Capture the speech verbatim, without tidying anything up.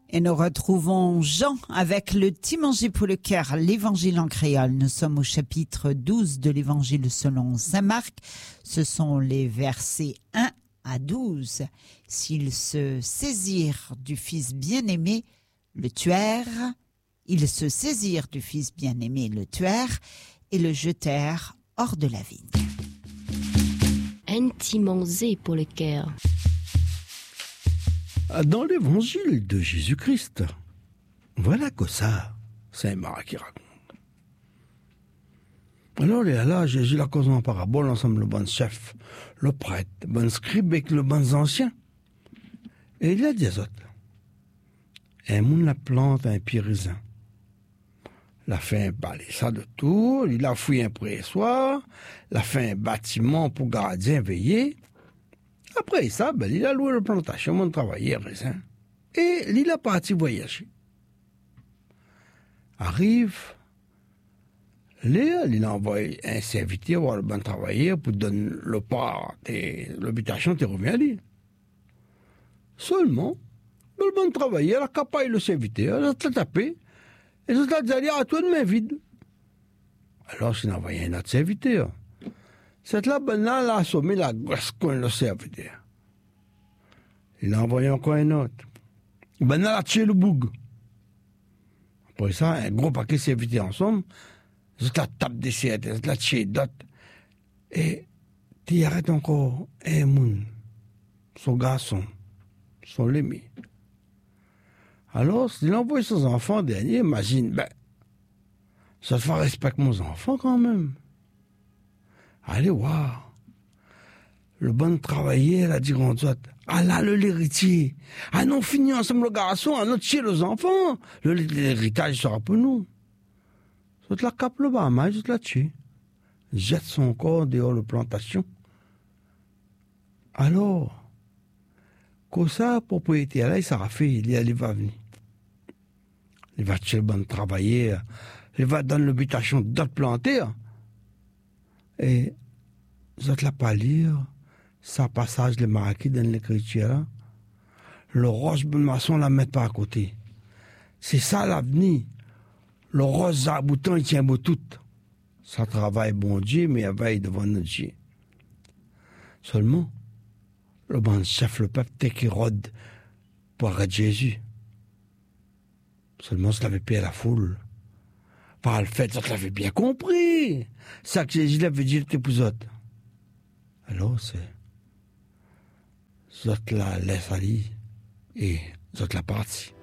Et nous retrouvons Jean avec le petit manger pour le cœur, l'évangile en créole. Nous sommes au chapitre douze de l'évangile selon saint Marc. Ce sont les versets un à douze. S'ils se saisirent du fils bien-aimé, le tuèrent. Ils se saisirent du fils bien-aimé, le tuèrent et le jetèrent hors de la vigne. Un petit manger pour le cœur. Dans l'évangile de Jésus-Christ, voilà que ça, saint Marc qui raconte. Alors, il y a là, Jésus la cause en parabole ensemble le bon chef, le prêtre, le bon scribe et le bon ancien. Et il a dit aux autres, un monde la plante un pied raisin. La fait un balai ça de tout, il a fouillé un pressoir, la fait un bâtiment pour gardien veiller. Après ça, ben, il a loué la plantation, mon travailler raisin. Et il a parti voyager. Arrive, là, il a envoyé un serviteur voir le bon travailleur pour donner le part de l'habitation qui revient à lui. Seulement, le bon travailleur a capé le serviteur, il a tapé, et il a dit à toi de main vide. Alors, il a envoyé un autre serviteur. Cette là, ben là, il a assommé la grosse coin le serviteur. Il a envoyé encore un autre. Ben là, il a tué le boug. Après ça, un gros paquet de serviteurs ensemble, ils la tape des serviteurs, ils la tué d'autres. Et il arrête encore un monde, son garçon, son lémi. Alors, il a envoyé ses enfants dernier, imagine, ben, ça te fait respecter mes enfants quand même. Allez voir. Le bon travailleur, il a dit qu'on doit, ah là, l'héritier. Ah non, fini ensemble le garçon, ah non, tuer les enfants. L'héritage sera pour nous. Ça te la cape le bas, mais je te la tue. Jette son corps dehors de plantation. Alors, comme ça, propriétaire là, il sera fait, il, il va venir. Il va tuer le bon travailleur. Il va dans l'habitation d'autres planteurs. Et vous êtes là pas lire ça passage les marquis dans l'écriture. Le roche de maçon la met pas à côté. C'est ça l'avenir. Le rose à bouton il tient beau tout. Ça travaille bon Dieu mais il veille devant notre Dieu. Seulement le bon chef le peuple t'équirode pour arrêter Jésus. Seulement ça l'avait payé à la foule. Par le fait, ça te l'avait bien compris. Ça que Jésus l'avait dit, t'es pour autres. Alors, c'est. Ça te la laisse aller et ça te la partie.